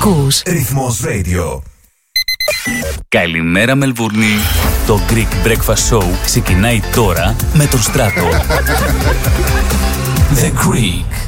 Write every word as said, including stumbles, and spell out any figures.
Ακούς Ρυθμός Radio. Καλημέρα Μελβούρνη. Το Greek Breakfast Show ξεκινάει τώρα με τον Στράτο. The Greek